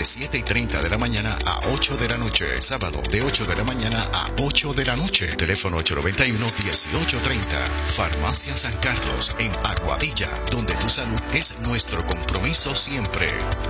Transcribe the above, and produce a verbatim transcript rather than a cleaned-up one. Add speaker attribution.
Speaker 1: de siete y treinta de la mañana a ocho de la noche. Sábado de ocho de la mañana a ocho de la noche. Teléfono ocho nueve uno, uno ocho tres cero. Farmacia San Carlos en Aguadilla, donde tu salud es nuestro compromiso siempre.